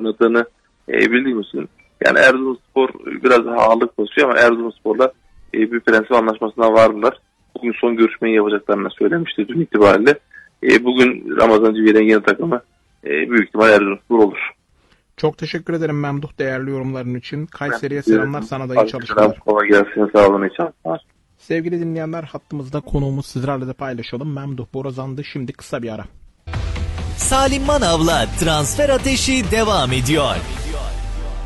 oynadığını bildiğim için. Yani Erzurumspor biraz ağırlık basıyor ama Erzurumspor'la bir prensip anlaşmasına vardılar. Bugün son görüşmeyi yapacaklarını söylemişti dün itibariyle. Bugün Ramazan Civiye'nin yeni takımı büyük ihtimal Erzurumspor olur. Çok teşekkür ederim Memduh değerli yorumların için. Kayseri'ye selamlar, sana da iyi çalışmalar. Kolay gelsin, sağ olun, iyi çalışmalar. Sevgili dinleyenler, hattımızda konuğumuz sizlerle de paylaşalım. Memduh Borazan'dı. Şimdi kısa bir ara. Salim Manav'la Transfer Ateşi devam ediyor.